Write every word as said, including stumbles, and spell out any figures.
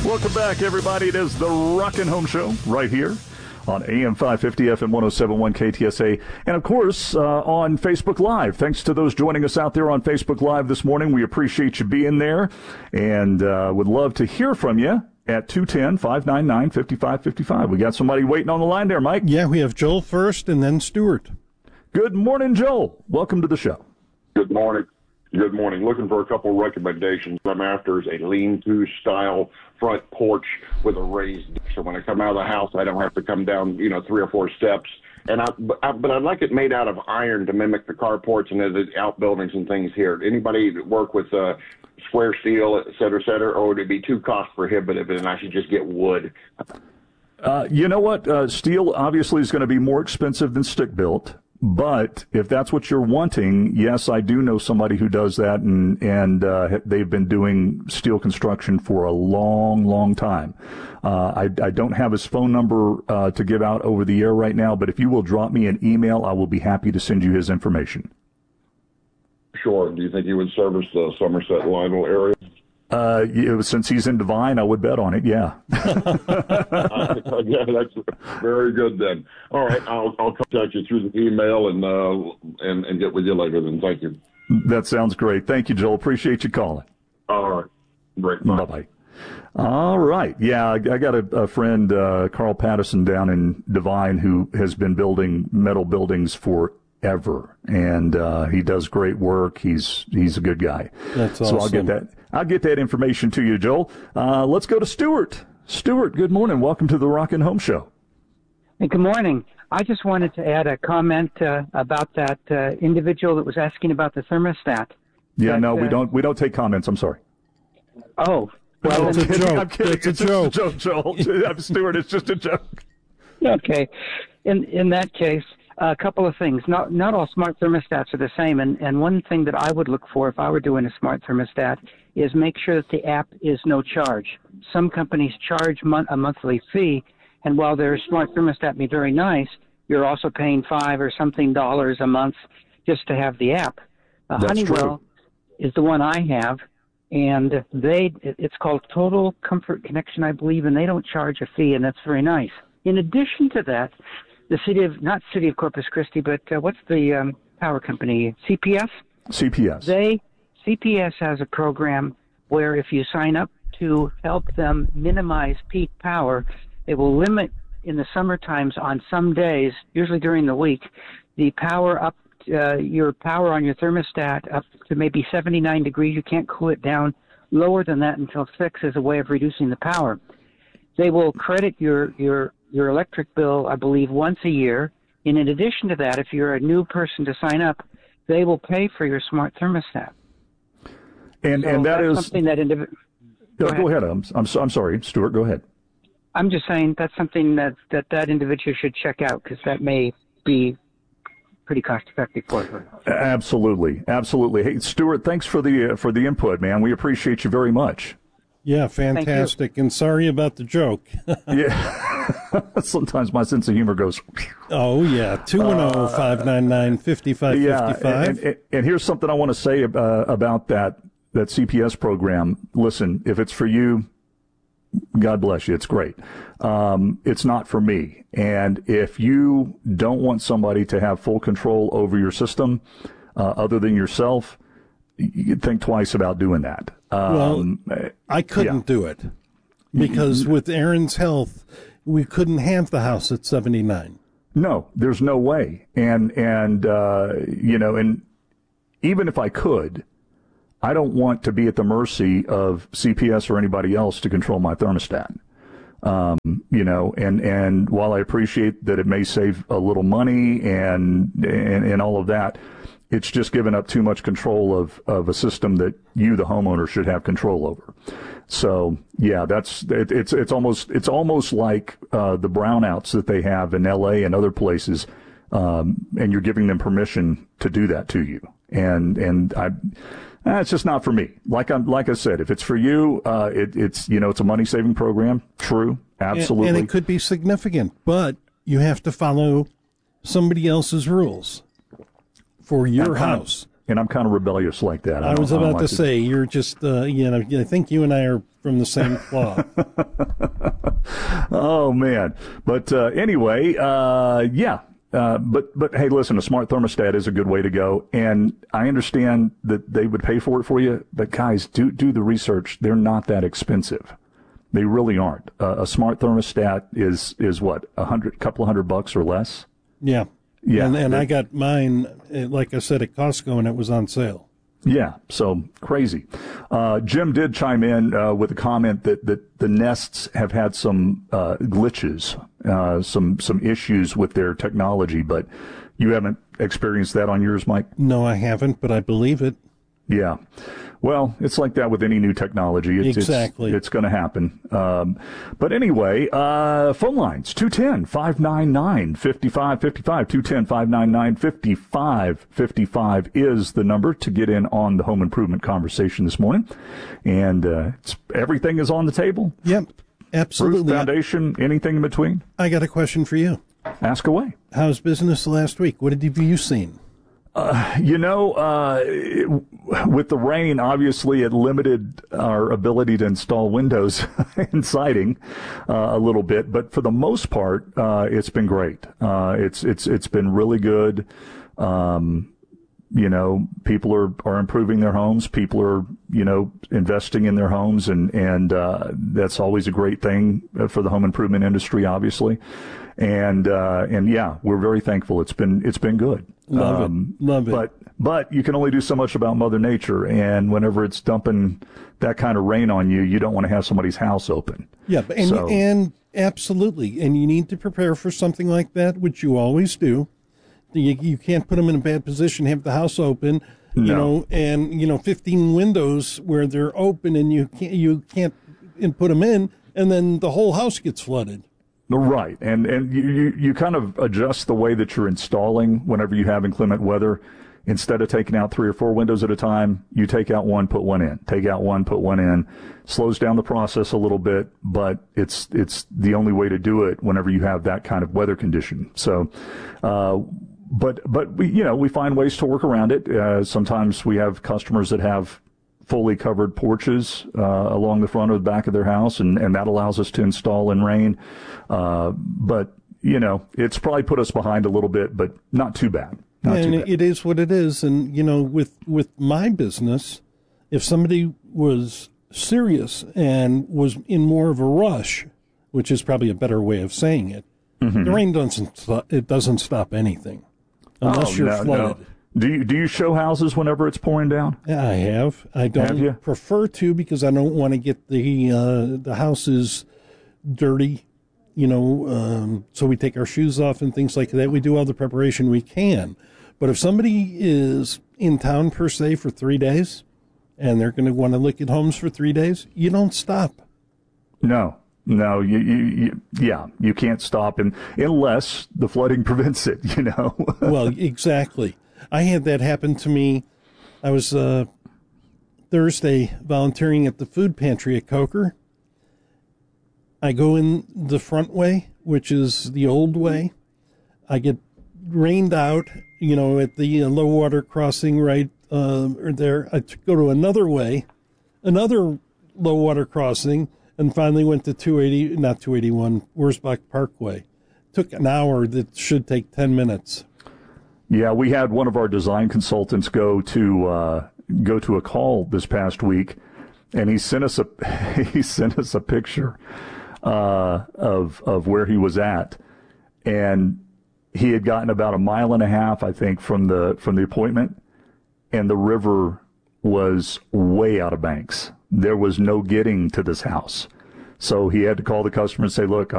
Welcome back, everybody. It is the Rockin' Home Show right here on A M five fifty, F M one oh seven point one K T S A, and, of course, uh, on Facebook Live. Thanks to those joining us out there on Facebook Live this morning. We appreciate you being there and uh, would love to hear from you at two one zero, five nine nine, five five five five. We got somebody waiting on the line there, Mike. Yeah, we have Joel first and then Stuart. Good morning, Joel. Welcome to the show. Good morning. Good morning. Looking for a couple of recommendations. I'm after is a lean-to style front porch with a raised deck. So when I come out of the house, I don't have to come down, you know, three or four steps. And I, but, I, but I'd like it made out of iron to mimic the carports and the outbuildings and things here. Anybody work with uh, square steel, et cetera, et cetera, or would it be too cost prohibitive and I should just get wood? Uh, you know what? Uh, steel obviously is going to be more expensive than stick built. But if that's what you're wanting, yes, I do know somebody who does that, and and uh, they've been doing steel construction for a long, long time. Uh, I, I don't have his phone number uh, to give out over the air right now, but if you will drop me an email, I will be happy to send you his information. Sure. Do you think he would service the Somerset Lionel area? Uh, you, since he's in Divine, I would bet on it. Yeah. uh, yeah, that's very good then. All right, I'll I'll contact you through the email and uh and and get with you later. Then, thank you. That sounds great. Thank you, Joel. Appreciate you calling. All right, great. Bye bye. All right. Yeah, I, I got a, a friend, uh, Carl Patterson, down in Divine, who has been building metal buildings for. Ever, and uh, he does great work. He's he's a good guy. That's awesome. So I'll get that. I'll get that information to you, Joel. Uh, let's go to Stuart. Stuart, good morning. Welcome to the Rockin' Home Show. Hey, good morning. I just wanted to add a comment uh, about that uh, individual that was asking about the thermostat. Yeah, that, no, we uh, don't. We don't take comments. I'm sorry. Oh, well, well, it's a joke. I'm kidding. It's a it's joke. just a joke, Joel. I'm Stuart. It's just a joke. Okay. In in that case. A couple of things. Not not all smart thermostats are the same, and, and one thing that I would look for if I were doing a smart thermostat is make sure that the app is no charge. Some companies charge mon- a monthly fee, and while their smart thermostat be very nice, you're also paying five or something dollars a month just to have the app. Uh, That's Honeywell true. is the one I have, and they it's called Total Comfort Connection, I believe, and they don't charge a fee, and that's very nice. In addition to that, the city of, not city of Corpus Christi, but uh, what's the um, power company? C P S? C P S. They, C P S has a program where if you sign up to help them minimize peak power, they will limit in the summer times on some days, usually during the week, the power up, uh, your power on your thermostat up to maybe seventy-nine degrees. You can't cool it down lower than that until six as a way of reducing the power. They will credit your, your, your electric bill, I believe, once a year. And in addition to that, if you're a new person to sign up, they will pay for your smart thermostat. And so and that that's is something that indiv- go, go go ahead. ahead. I'm I'm, so, I'm sorry, Stuart. Go ahead. I'm just saying that's something that that, that individual should check out because that may be pretty cost effective for her. Absolutely, absolutely. Hey, Stuart, thanks for the uh, for the input, man. We appreciate you very much. Yeah, fantastic. And sorry about the joke. Yeah. Sometimes my sense of humor goes. Oh, yeah. two one zero, five nine nine, five five five five. Yeah, and, and, and here's something I want to say uh, about that that C P S program. Listen, if it's for you, God bless you. It's great. Um, it's not for me. And if you don't want somebody to have full control over your system uh, other than yourself, you think twice about doing that. Um, well, I couldn't yeah. do it because with Aaron's health, we couldn't have the house at seventy-nine. No, there's no way. And, and uh, you know, and even if I could, I don't want to be at the mercy of C P S or anybody else to control my thermostat. Um, you know, and, and while I appreciate that it may save a little money and, and, and all of that, it's just given up too much control of, of a system that you, the homeowner, should have control over. So, yeah, that's it, it's it's almost it's almost like uh, the brownouts that they have in L A and other places, um, and you're giving them permission to do that to you. And and I, eh, it's just not for me. Like I like I said, if it's for you, uh, it, it's you know it's a money saving program. True, absolutely, and, and it could be significant, but you have to follow somebody else's rules for your I'm kind house. Of, and I'm kind of rebellious like that. I, I was I about like to say, you're just, uh, you know, I think you and I are from the same cloth. Oh, man. But uh, anyway, uh, yeah. Uh, but, but hey, listen, a smart thermostat is a good way to go. And I understand that they would pay for it for you. But, guys, do, do the research. They're not that expensive. They really aren't. Uh, a smart thermostat is, is what, a hundred, couple of hundred bucks or less? Yeah. Yeah. And, and I got mine, like I said, at Costco, and it was on sale. Yeah, so crazy. Uh, Jim did chime in uh, with a comment that, that the Nests have had some uh, glitches, uh, some some issues with their technology, but you haven't experienced that on yours, Mike? No, I haven't, but I believe it. Yeah. Well, it's like that with any new technology. It's, exactly. It's, it's going to happen. Um, but anyway, uh, phone lines, two one zero, five nine nine, five five five five, two one zero, five nine nine, five five five five is the number to get in on the home improvement conversation this morning. And uh, it's, everything is on the table. Yep, absolutely. Roof, foundation, anything in between. I got a question for you. Ask away. How's business last week? What have you seen? Uh, you know, uh, it, with the rain, obviously it limited our ability to install windows and siding uh, a little bit, but for the most part, uh, it's been great. Uh, it's it's it's been really good. Um, you know, people are, are improving their homes. People are, you know, investing in their homes, and and uh, that's always a great thing for the home improvement industry, obviously. And uh, and yeah, we're very thankful. It's been it's been good. Love um, it. Love it. But but you can only do so much about Mother Nature, and whenever it's dumping that kind of rain on you, you don't want to have somebody's house open. Yeah, and so, and absolutely, and you need to prepare for something like that, which you always do. You, you can't put them in a bad position, have the house open, you no. know, and you know, fifteen windows where they're open, and you can't you can't and put them in, and then the whole house gets flooded. Right, and and you, you, you kind of adjust the way that you're installing whenever you have inclement weather. Instead of taking out three or four windows at a time, you take out one, put one in. Take out one, put one in. Slows down the process a little bit, but it's it's the only way to do it whenever you have that kind of weather condition. So, uh, but but we you know we find ways to work around it. Uh, sometimes we have customers that have fully covered porches uh, along the front or the back of their house, and, and that allows us to install in rain. Uh, but, you know, it's probably put us behind a little bit, but not too bad. Not and too bad. It is what it is. And, you know, with, with my business, if somebody was serious and was in more of a rush, which is probably a better way of saying it, mm-hmm. the rain doesn't stop, it doesn't stop anything unless oh, you're no, flooded. No. Do you do you show houses whenever it's pouring down? Yeah, I have. I don't have you? prefer to because I don't want to get the uh, the houses dirty, you know. Um, so we take our shoes off and things like that. We do all the preparation we can. But if somebody is in town per se for three days, and they're going to want to look at homes for three days, you don't stop. No. No, you, you, you, yeah, you can't stop in, unless the flooding prevents it, you know. Well, exactly. I had that happen to me. I was uh, Thursday volunteering at the food pantry at Coker. I go in the front way, which is the old way. I get rained out, you know, at the uh, low water crossing right uh, there. I t- go to another way, another low water crossing, and finally went to two eighty, not two eighty-one, Wurzbach Parkway. Took an hour that should take ten minutes. Yeah, we had one of our design consultants go to uh, go to a call this past week, and he sent us a he sent us a picture uh, of of where he was at, and he had gotten about a mile and a half, I think, from the from the appointment, and the river was way out of Banks. There was no getting to this house, so he had to call the customer and say, "Look,